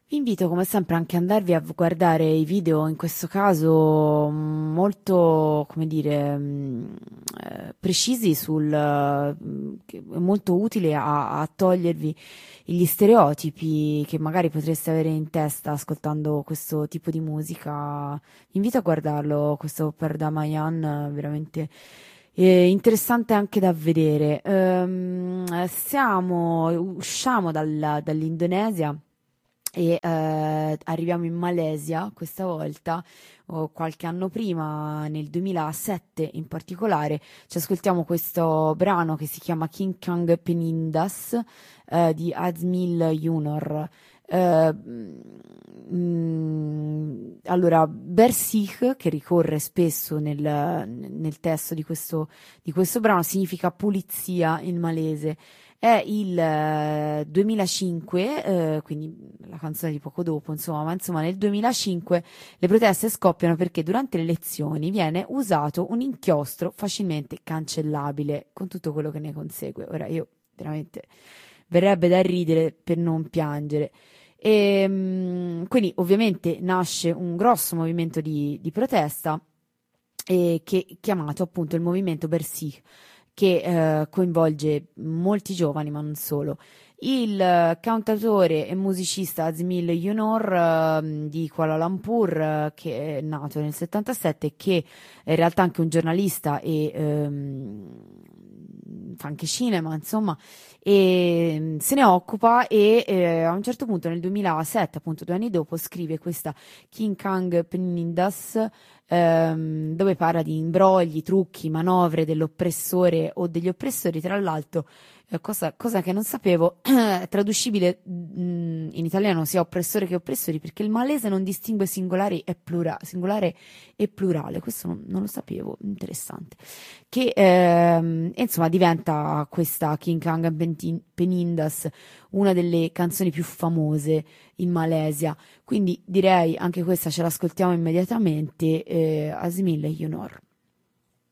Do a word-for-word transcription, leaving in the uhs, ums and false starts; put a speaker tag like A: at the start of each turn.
A: Vi invito come sempre anche ad andarvi a guardare i video, in questo caso mm, molto, come dire, mm, eh, precisi sul, mm, che è molto utile a, a togliervi gli stereotipi che magari potreste avere in testa ascoltando questo tipo di musica. Vi invito a guardarlo, questo per Damayan, veramente eh, interessante anche da vedere. Ehm, siamo, usciamo dal- dall'Indonesia e eh, arriviamo in Malesia questa volta, o qualche anno prima, nel duemilasette in particolare. Ci ascoltiamo questo brano che si chiama King Kang Penindas eh, di Azmil Junior. Eh, mm, allora, Bersih, che ricorre spesso nel, nel testo di questo, di questo brano, significa pulizia in malese. È il eh, duemilacinque, eh, quindi la canzone di poco dopo, insomma, ma insomma nel duemilacinque le proteste scoppiano perché durante le elezioni viene usato un inchiostro facilmente cancellabile, con tutto quello che ne consegue. Ora io veramente verrebbe da ridere per non piangere. E, mm, quindi ovviamente nasce un grosso movimento di, di protesta eh, che, chiamato appunto il movimento Bersih, che eh, coinvolge molti giovani, ma non solo. Il eh, cantautore e musicista Azmil Junior eh, di Kuala Lumpur, eh, che è nato nel settantasette, che è in realtà anche un giornalista e ehm, fa anche cinema, insomma, e mm, se ne occupa e eh, a un certo punto nel duemilasette, appunto due anni dopo, scrive questa King Kang Penindas, ehm, dove parla di imbrogli, trucchi, manovre dell'oppressore o degli oppressori. Tra l'altro, eh, cosa, cosa che non sapevo, è traducibile mh, in italiano sia oppressore che oppressori, perché il malese non distingue singolari e plura- singolare e plurale. Questo non, non lo sapevo, interessante. Che ehm, insomma diventa questa King Kang Pentin- Penindas una delle canzoni più famose in Malesia. Quindi direi anche questa ce l'ascoltiamo immediatamente, eh, Asmil Junior.